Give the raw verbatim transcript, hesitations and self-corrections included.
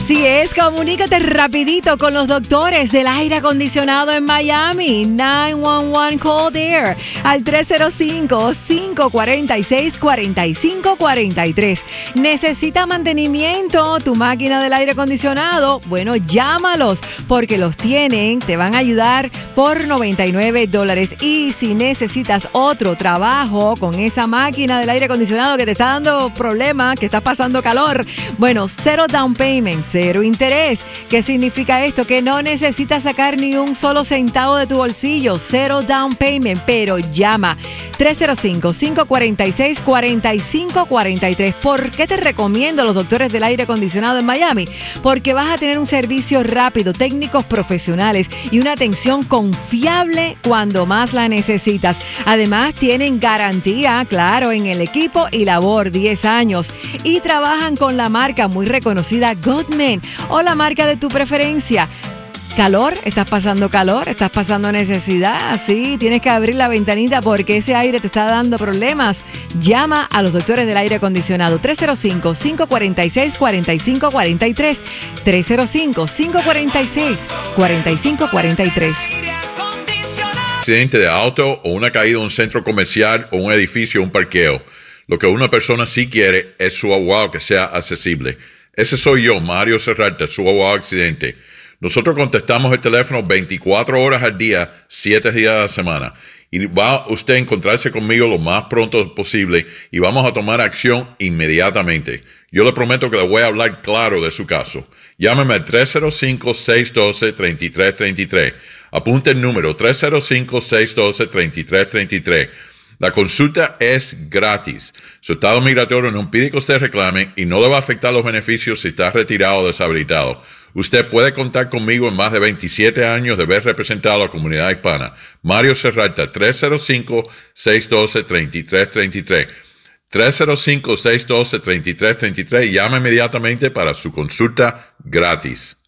Así es, comunícate rapidito con los doctores del aire acondicionado en Miami. nueve uno uno Cold Air al tres cero cinco, cinco cuatro seis, cuatro cinco cuatro tres. ¿Necesita mantenimiento tu máquina del aire acondicionado? Bueno, llámalos porque los tienen, te van a ayudar por noventa y nueve dólares. Y si necesitas otro trabajo con esa máquina del aire acondicionado que te está dando problemas, que estás pasando calor, bueno, cero down payment, cero interés. ¿Qué significa esto? Que no necesitas sacar ni un solo centavo de tu bolsillo, cero down payment, pero llama tres cero cinco, cinco cuatro seis, cuatro cinco cuatro tres. ¿Por qué te recomiendo a los doctores del aire acondicionado en Miami? Porque vas a tener un servicio rápido, técnicos profesionales y una atención confiable cuando más la necesitas. Además, tienen garantía, claro, en el equipo y labor, diez años. Y trabajan con la marca muy reconocida Goodman o la marca de tu preferencia. ¿Calor? ¿Estás pasando calor? ¿Estás pasando necesidad? Sí, tienes que abrir la ventanita porque ese aire te está dando problemas. Llama a los doctores del aire acondicionado. tres cero cinco, cinco cuatro seis, cuatro cinco cuatro tres. tres cero cinco, cinco cuatro seis, cuatro cinco cuatro tres. Accidente de auto o una caída en un centro comercial o un edificio o un parqueo. Lo que una persona sí quiere es su abogado que sea accesible. Ese soy yo, Mario Serralta, su abogado accidente. Nosotros contestamos el teléfono veinticuatro horas al día, siete días a la semana. Y va usted a encontrarse conmigo lo más pronto posible y vamos a tomar acción inmediatamente. Yo le prometo que le voy a hablar claro de su caso. Llámeme al tres cero cinco, seis uno dos, tres tres tres tres. Apunte el número tres cero cinco, seis uno dos, tres tres tres tres. La consulta es gratis. Su estado migratorio no impide que usted reclame y no le va a afectar los beneficios si está retirado o deshabilitado. Usted puede contar conmigo en más de veintisiete años de haber representado a la comunidad hispana. Mario Serralta, tres cero cinco, seis uno dos, tres tres tres tres. tres cero cinco, seis uno dos, tres tres tres tres. Llama inmediatamente para su consulta gratis.